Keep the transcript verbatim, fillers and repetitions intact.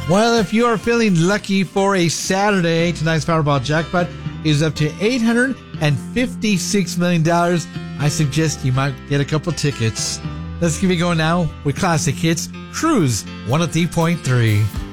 Well, if you are feeling lucky for a Saturday, tonight's Powerball jackpot is up to eight hundred fifty-six million dollars. I suggest you might get a couple tickets. Let's keep it going now with classic hits. Cruise one oh three point three.